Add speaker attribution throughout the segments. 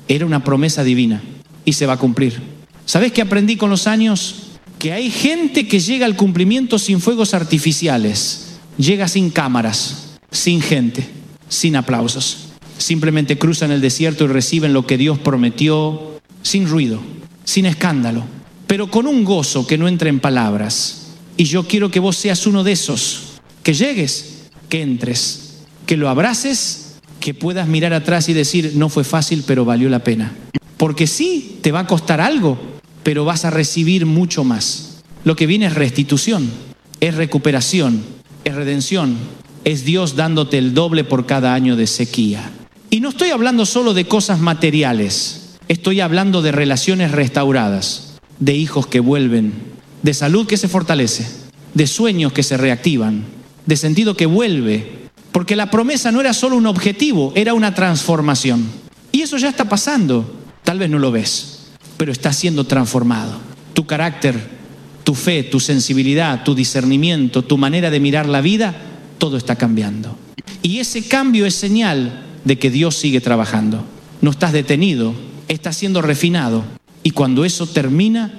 Speaker 1: Era una promesa divina y se va a cumplir. ¿Sabés qué aprendí con los años? Que hay gente que llega al cumplimiento sin fuegos artificiales, llega sin cámaras, sin gente, sin aplausos. Simplemente cruzan el desierto y reciben lo que Dios prometió, sin ruido, sin escándalo, pero con un gozo que no entra en palabras. Y yo quiero que vos seas uno de esos, que llegues, que entres, que lo abraces, que puedas mirar atrás y decir, no fue fácil, pero valió la pena. Porque sí, te va a costar algo, pero vas a recibir mucho más. Lo que viene es restitución, es recuperación, es redención, es Dios dándote el doble por cada año de sequía. Y no estoy hablando solo de cosas materiales, estoy hablando de relaciones restauradas, de hijos que vuelven, de salud que se fortalece, de sueños que se reactivan, de sentido que vuelve, porque la promesa no era solo un objetivo, era una transformación. Y eso ya está pasando, tal vez no lo ves, pero está siendo transformado. Tu carácter, tu fe, tu sensibilidad, tu discernimiento, tu manera de mirar la vida, todo está cambiando. Y ese cambio es señal de que Dios sigue trabajando. No estás detenido, estás siendo refinado. Y cuando eso termina,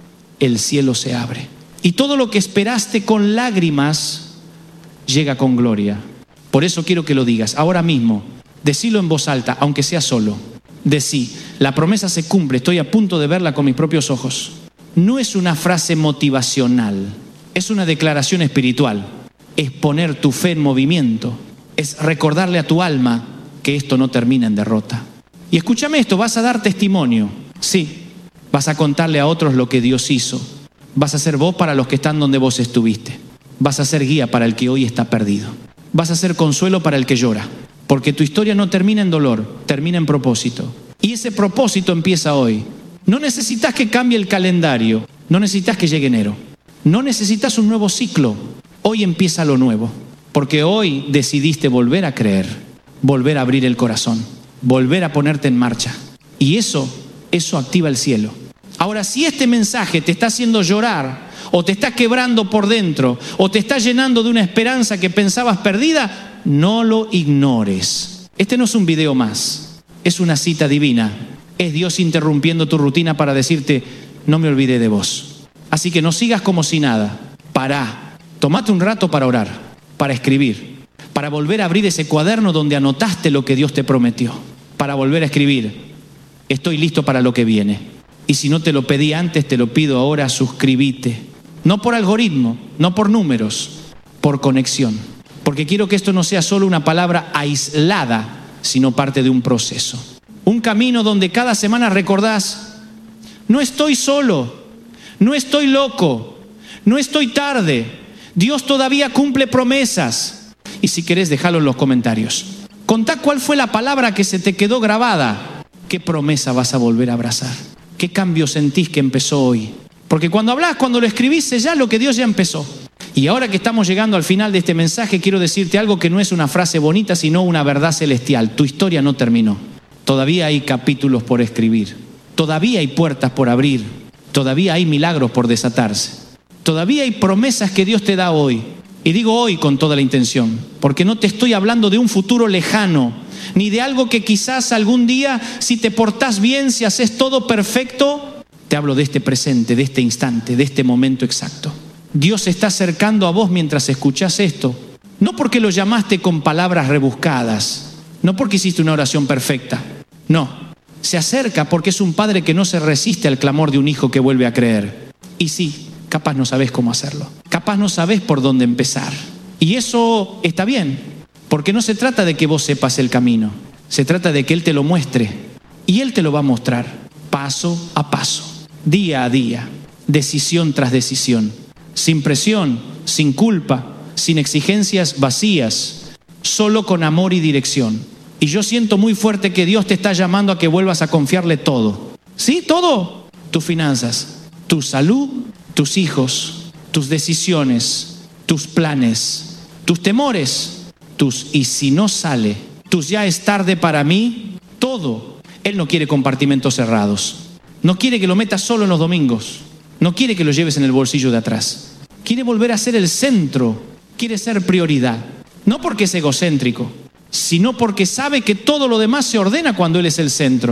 Speaker 1: el cielo se abre. Y todo lo que esperaste con lágrimas llega con gloria. Por eso quiero que lo digas ahora mismo. Decilo en voz alta, aunque sea solo. Decí, la promesa se cumple, estoy a punto de verla con mis propios ojos. No es una frase motivacional, es una declaración espiritual. Es poner tu fe en movimiento, es recordarle a tu alma que esto no termina en derrota. Y escúchame esto, vas a dar testimonio, sí, vas a contarle a otros lo que Dios hizo, vas a ser voz para los que están donde vos estuviste, vas a ser guía para el que hoy está perdido, vas a ser consuelo para el que llora, porque tu historia no termina en dolor, termina en propósito. Y ese propósito empieza hoy. No necesitas que cambie el calendario, no necesitas que llegue enero, no necesitas un nuevo ciclo. Hoy empieza lo nuevo, porque hoy decidiste volver a creer, volver a abrir el corazón, volver a ponerte en marcha. Y eso activa el cielo. Ahora, si este mensaje te está haciendo llorar, o te está quebrando por dentro, o te está llenando de una esperanza que pensabas perdida, no lo ignores. Este no es un video más, es una cita divina. Es Dios interrumpiendo tu rutina para decirte, no me olvidé de vos. Así que no sigas como si nada. Pará, tomate un rato para orar, para escribir, para volver a abrir ese cuaderno donde anotaste lo que Dios te prometió, para volver a escribir, estoy listo para lo que viene. Y si no te lo pedí antes, te lo pido ahora, suscríbete. No por algoritmo, no por números, por conexión. Porque quiero que esto no sea solo una palabra aislada, sino parte de un proceso. Un camino donde cada semana recordás, no estoy solo, no estoy loco, no estoy tarde, Dios todavía cumple promesas. Y si querés, déjalo en los comentarios. Contá cuál fue la palabra que se te quedó grabada. ¿Qué promesa vas a volver a abrazar? ¿Qué cambio sentís que empezó hoy? Porque cuando hablás, cuando lo escribís, ya lo que Dios ya empezó. Y ahora que estamos llegando al final de este mensaje, quiero decirte algo que no es una frase bonita, sino una verdad celestial. Tu historia no terminó. Todavía hay capítulos por escribir. Todavía hay puertas por abrir. Todavía hay milagros por desatarse. Todavía hay promesas que Dios te da hoy. Y digo hoy con toda la intención, porque no te estoy hablando de un futuro lejano, ni de algo que quizás algún día, si te portás bien, si haces todo perfecto. Te hablo de este presente, de este instante, de este momento exacto. Dios se está acercando a vos mientras escuchás esto. No porque lo llamaste con palabras rebuscadas, no porque hiciste una oración perfecta. No, se acerca porque es un padre que no se resiste al clamor de un hijo que vuelve a creer. Y sí, capaz no sabés cómo hacerlo. Capaz no sabés por dónde empezar. Y eso está bien, porque no se trata de que vos sepas el camino. Se trata de que Él te lo muestre. Y Él te lo va a mostrar paso a paso, día a día, decisión tras decisión. Sin presión, sin culpa, sin exigencias vacías, solo con amor y dirección. Y yo siento muy fuerte que Dios te está llamando a que vuelvas a confiarle todo. ¿Sí? Todo. Tus finanzas, tu salud, tus hijos, tus decisiones, tus planes, tus temores, tus y si no sale, tus ya es tarde para mí, todo. Él no quiere compartimentos cerrados. No quiere que lo metas solo en los domingos. No quiere que lo lleves en el bolsillo de atrás. Quiere volver a ser el centro. Quiere ser prioridad. No porque es egocéntrico, sino porque sabe que todo lo demás se ordena cuando Él es el centro.